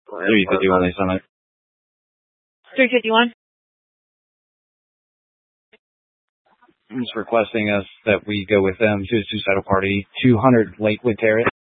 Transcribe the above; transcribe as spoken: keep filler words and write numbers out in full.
three fifty-one, they summit. three fifty-one. I'm just requesting us that we go with them to a suicidal party, two hundred Lakewood Terrace.